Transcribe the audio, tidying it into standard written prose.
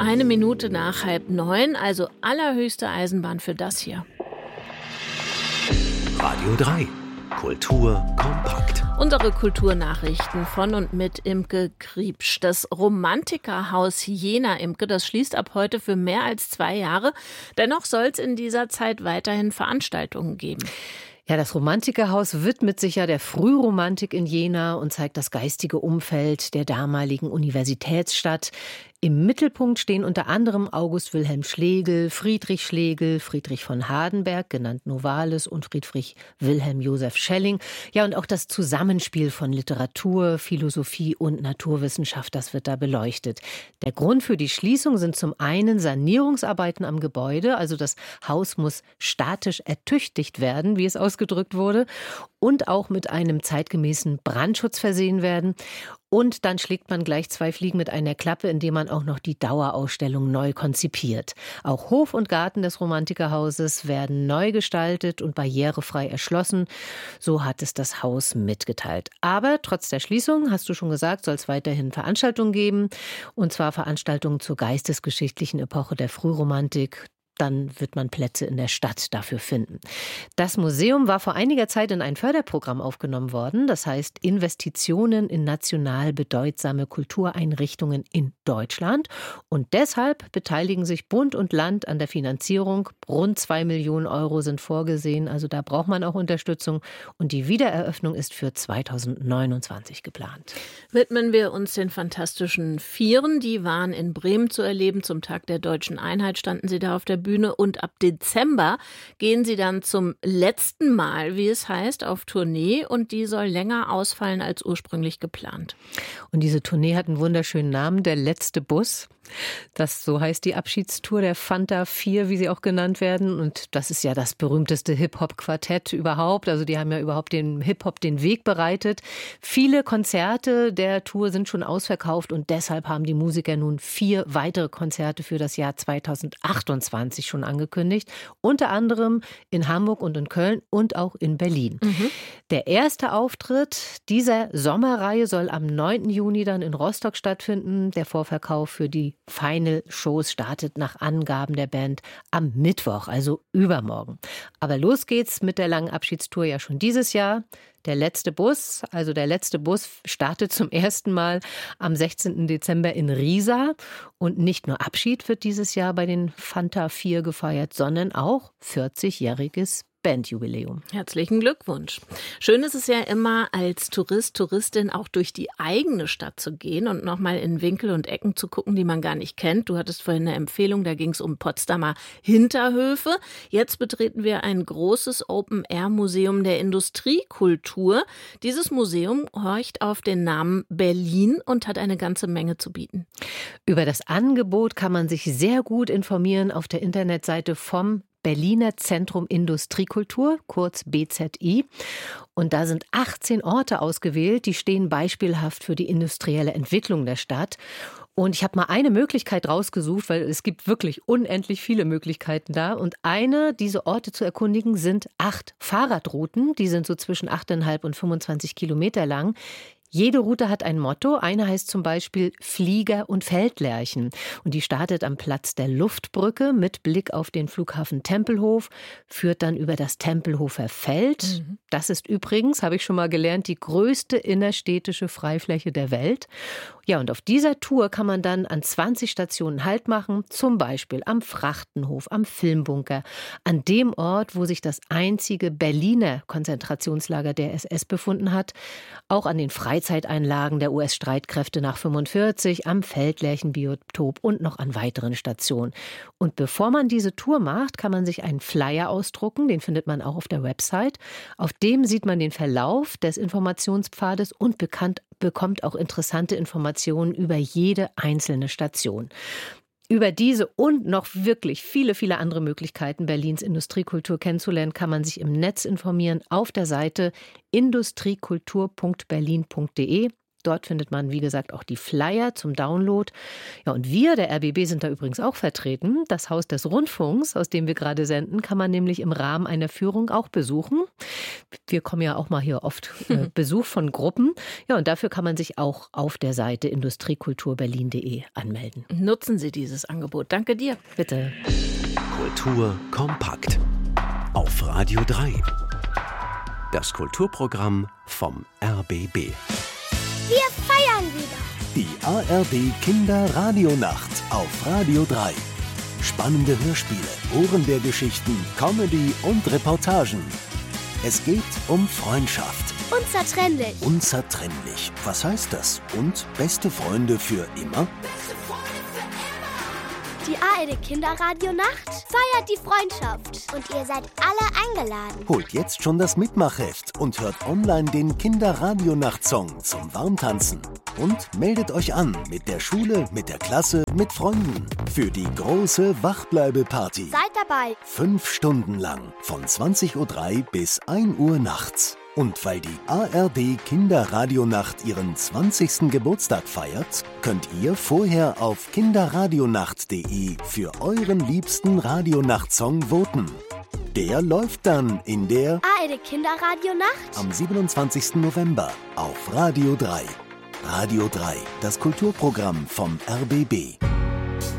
1 Minute nach 8:30, also allerhöchste Eisenbahn für das hier. Radio 3. Kultur kompakt. Unsere Kulturnachrichten von und mit Imke Kriepsch. Das Romantikerhaus Jena, Imke, das schließt ab heute für mehr als 2 Jahre. Dennoch soll es in dieser Zeit weiterhin Veranstaltungen geben. Ja, das Romantikerhaus widmet sich ja der Frühromantik in Jena und zeigt das geistige Umfeld der damaligen Universitätsstadt. Im Mittelpunkt stehen unter anderem August Wilhelm Schlegel, Friedrich von Hardenberg, genannt Novalis, und Friedrich Wilhelm Joseph Schelling. Ja, und auch das Zusammenspiel von Literatur, Philosophie und Naturwissenschaft, das wird da beleuchtet. Der Grund für die Schließung sind zum einen Sanierungsarbeiten am Gebäude, also das Haus muss statisch ertüchtigt werden, wie es ausgedrückt wurde, und auch mit einem zeitgemäßen Brandschutz versehen werden. Und dann schlägt man gleich 2 Fliegen mit einer Klappe, indem man auch noch die Dauerausstellung neu konzipiert. Auch Hof und Garten des Romantikerhauses werden neu gestaltet und barrierefrei erschlossen. So hat es das Haus mitgeteilt. Aber trotz der Schließung, hast du schon gesagt, soll es weiterhin Veranstaltungen geben. Und zwar Veranstaltungen zur geistesgeschichtlichen Epoche der Frühromantik. Dann wird man Plätze in der Stadt dafür finden. Das Museum war vor einiger Zeit in ein Förderprogramm aufgenommen worden. Das heißt Investitionen in national bedeutsame Kultureinrichtungen in Deutschland. Und deshalb beteiligen sich Bund und Land an der Finanzierung. Rund 2 Millionen Euro sind vorgesehen. Also da braucht man auch Unterstützung. Und die Wiedereröffnung ist für 2029 geplant. Widmen wir uns den Fantastischen Vieren. Die waren in Bremen zu erleben. Zum Tag der Deutschen Einheit standen sie da auf der Bühne und ab Dezember gehen sie dann zum letzten Mal, wie es heißt, auf Tournee und die soll länger ausfallen als ursprünglich geplant. Und diese Tournee hat einen wunderschönen Namen, der letzte Bus. So heißt die Abschiedstour der Fanta 4, wie sie auch genannt werden. Und das ist ja das berühmteste Hip-Hop-Quartett überhaupt. Also die haben ja überhaupt dem Hip-Hop den Weg bereitet. Viele Konzerte der Tour sind schon ausverkauft und deshalb haben die Musiker nun 4 weitere Konzerte für das Jahr 2028 schon angekündigt. Unter anderem in Hamburg und in Köln und auch in Berlin. Der erste Auftritt dieser Sommerreihe soll am 9. Juni dann in Rostock stattfinden. Der Vorverkauf für die Final Shows startet nach Angaben der Band am Mittwoch, also übermorgen. Aber los geht's mit der langen Abschiedstour ja schon dieses Jahr. Der letzte Bus startet zum ersten Mal am 16. Dezember in Riesa. Und nicht nur Abschied wird dieses Jahr bei den Fanta 4 gefeiert, sondern auch 40-jähriges Bandjubiläum. Herzlichen Glückwunsch. Schön ist es ja immer, als Tourist, Touristin auch durch die eigene Stadt zu gehen und nochmal in Winkel und Ecken zu gucken, die man gar nicht kennt. Du hattest vorhin eine Empfehlung, da ging es um Potsdamer Hinterhöfe. Jetzt betreten wir ein großes Open-Air-Museum der Industriekultur. Dieses Museum horcht auf den Namen Berlin und hat eine ganze Menge zu bieten. Über das Angebot kann man sich sehr gut informieren auf der Internetseite vom Berliner Zentrum Industriekultur, kurz BZI. Und da sind 18 Orte ausgewählt, die stehen beispielhaft für die industrielle Entwicklung der Stadt. Und ich habe mal eine Möglichkeit rausgesucht, weil es gibt wirklich unendlich viele Möglichkeiten da. Und eine, diese Orte zu erkundigen, sind 8 Fahrradrouten. Die sind so zwischen 8,5 und 25 Kilometer lang. Jede Route hat ein Motto. Eine heißt zum Beispiel Flieger und Feldlerchen. Und die startet am Platz der Luftbrücke mit Blick auf den Flughafen Tempelhof, führt dann über das Tempelhofer Feld. Das ist übrigens, habe ich schon mal gelernt, die größte innerstädtische Freifläche der Welt. Ja, und auf dieser Tour kann man dann an 20 Stationen Halt machen, zum Beispiel am Frachtenhof, am Filmbunker, an dem Ort, wo sich das einzige Berliner Konzentrationslager der SS befunden hat, auch an den Freizeiteinlagen der US-Streitkräfte nach 45, am Feldlerchenbiotop und noch an weiteren Stationen. Und bevor man diese Tour macht, kann man sich einen Flyer ausdrucken, den findet man auch auf der Website. Auf dem sieht man den Verlauf des Informationspfades und bekommt auch interessante Informationen über jede einzelne Station. Über diese und noch wirklich viele, viele andere Möglichkeiten, Berlins Industriekultur kennenzulernen, kann man sich im Netz informieren auf der Seite industriekultur.berlin.de. Dort findet man, wie gesagt, auch die Flyer zum Download. Ja, und wir, der RBB, sind da übrigens auch vertreten. Das Haus des Rundfunks, aus dem wir gerade senden, kann man nämlich im Rahmen einer Führung auch besuchen. Wir kommen ja auch mal hier oft Besuch von Gruppen. Ja, und dafür kann man sich auch auf der Seite industriekulturberlin.de anmelden. Nutzen Sie dieses Angebot. Danke dir. Bitte. Kultur kompakt. Auf Radio 3. Das Kulturprogramm vom RBB. Wir feiern wieder. Die ARD Kinderradionacht auf Radio 3. Spannende Hörspiele, Ohrenbärgeschichten, Comedy und Reportagen. Es geht um Freundschaft. Unzertrennlich. Unzertrennlich. Was heißt das? Und beste Freunde für immer? Die ARD Kinderradionacht feiert die Freundschaft. Und ihr seid alle eingeladen. Holt jetzt schon das Mitmachheft und hört online den Kinderradionacht-Song zum Warmtanzen. Und meldet euch an mit der Schule, mit der Klasse, mit Freunden für die große Wachbleibe-Party. Seid dabei. 5 Stunden lang, von 20:03 Uhr bis 1 Uhr nachts. Und weil die ARD Kinderradionacht ihren 20. Geburtstag feiert, könnt ihr vorher auf kinderradionacht.de für euren liebsten Radionachtsong voten. Der läuft dann in der ARD Kinderradionacht am 27. November auf Radio 3. Radio 3, das Kulturprogramm vom RBB.